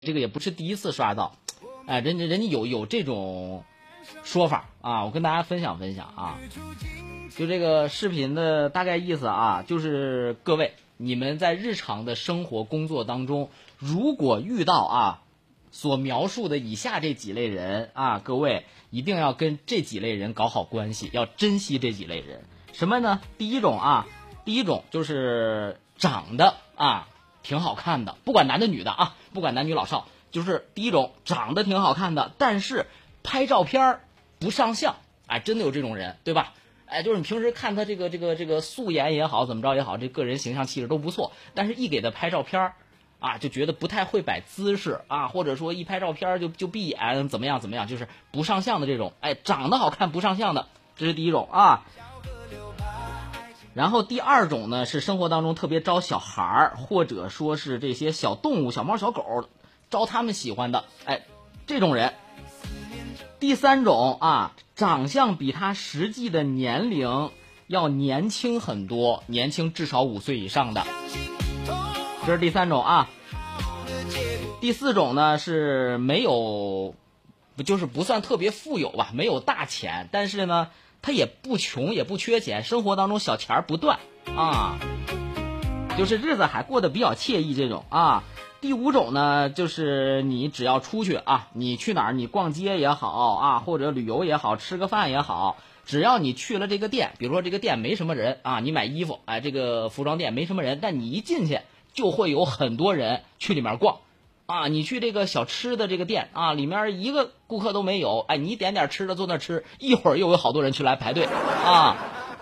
这个也不是第一次刷到，哎，人家有这种说法啊，我跟大家分享分享啊。就这个视频的大概意思啊，就是各位你们在日常的生活工作当中，如果遇到啊所描述的以下这几类人啊，各位一定要跟这几类人搞好关系，要珍惜这几类人。什么呢？第一种就是长得啊挺好看的，不管男的女的啊，不管男女老少，就是第一种长得挺好看的，但是拍照片不上相，哎，真的有这种人，对吧？哎，就是你平时看他这个素颜也好，怎么着也好，这个人形象气质都不错，但是一给他拍照片啊，就觉得不太会摆姿势啊，或者说一拍照片就闭眼，怎么样，就是不上相的这种，哎，长得好看不上相的，这是第一种啊。然后第二种呢，是生活当中特别招小孩或者说是这些小动物小猫小狗招他们喜欢的，哎，这种人。第三种啊，长相比他实际的年龄要年轻很多，年轻至少5岁以上的，这是第三种啊。第四种呢，是没有，就是不算特别富有吧，没有大钱，但是呢他也不穷也不缺钱，生活当中小钱不断啊，就是日子还过得比较惬意这种啊。第五种呢，就是你只要出去啊，你去哪儿，你逛街也好啊，或者旅游也好，吃个饭也好，只要你去了这个店，比如说这个店没什么人啊，你买衣服，哎，这个服装店没什么人，但你一进去就会有很多人去里面逛啊。你去这个小吃的这个店啊，里面一个顾客都没有，哎，你点点吃的坐那吃，一会儿又有好多人去来排队啊。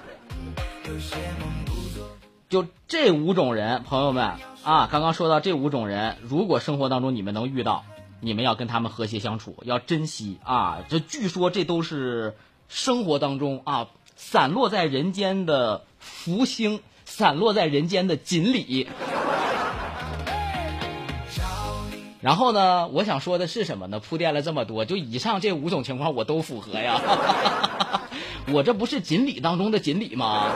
就这5种人，朋友们啊，刚刚说到这5种人，如果生活当中你们能遇到，你们要跟他们和谐相处，要珍惜啊。这据说这都是生活当中啊散落在人间的福星，散落在人间的锦鲤。然后呢，我想说的是什么呢？铺垫了这么多，就以上这5种情况我都符合呀。我这不是锦鲤当中的锦鲤吗？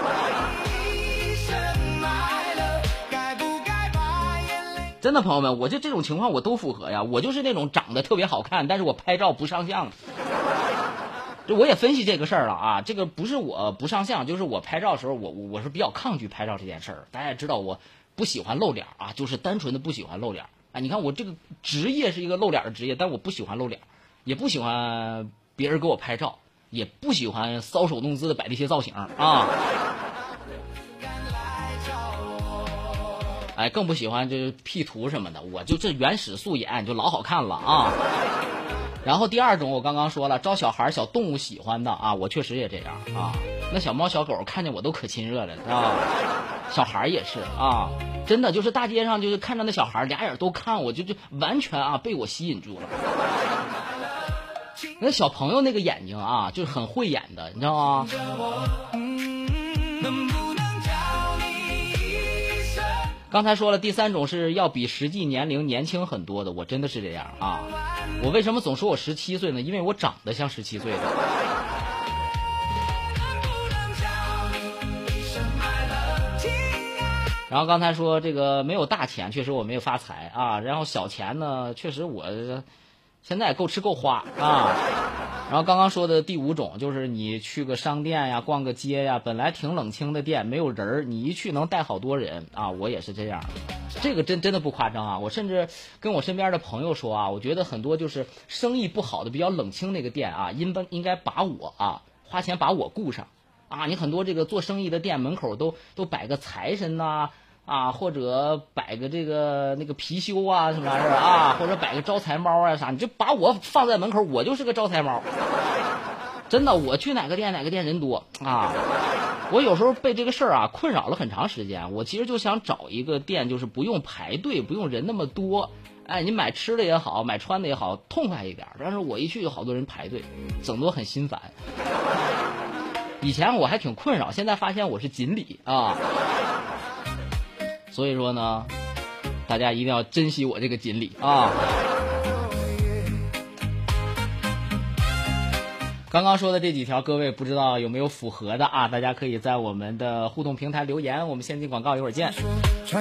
真的朋友们，我这种情况我都符合呀，我就是那种长得特别好看，但是我拍照不上相。我也分析这个事儿了啊，这个不是我不上相，就是我拍照的时候，我是比较抗拒拍照这件事儿。大家也知道我不喜欢露脸啊，就是单纯的不喜欢露脸。啊，你看我这个职业是一个露脸的职业，但我不喜欢露脸，也不喜欢别人给我拍照，也不喜欢搔首弄姿的摆这些造型啊。哎，更不喜欢就是 P 图什么的，我就这原始素颜就老好看了啊。然后第二种我刚刚说了，招小孩小动物喜欢的啊，我确实也这样啊。那小猫小狗看见我都可亲热了啊，小孩也是啊，真的就是大街上就是看着那小孩俩眼都看我，就完全啊被我吸引住了。那小朋友那个眼睛啊，就是很会演的，你知道吗？刚才说了，第三种是要比实际年龄年轻很多的，我真的是这样啊。我为什么总说我17岁呢？因为我长得像17岁的。然后刚才说这个没有大钱，确实我没有发财啊。然后小钱呢，确实我现在也够吃够花啊。然后刚刚说的第5种就是你去个商店呀，逛个街呀，本来挺冷清的店没有人，你一去能带好多人啊。我也是这样，这个真的不夸张啊。我甚至跟我身边的朋友说啊，我觉得很多就是生意不好的比较冷清那个店啊，应该把我啊花钱把我雇上啊。你很多这个做生意的店门口都摆个财神呐啊，或者摆个这个那个貔貅啊什么玩意儿啊，或者摆个招财猫啊啥，你就把我放在门口，我就是个招财猫。真的，我去哪个店人多啊。我有时候被这个事儿啊困扰了很长时间，我其实就想找一个店，就是不用排队，不用人那么多，哎，你买吃的也好，买穿的也好，痛快一点。但是我一去有好多人排队，整得我很心烦。以前我还挺困扰，现在发现我是锦鲤啊。所以说呢，大家一定要珍惜我这个锦鲤啊。刚刚说的这几条，各位不知道有没有符合的啊？大家可以在我们的互动平台留言。我们先进广告，一会儿见。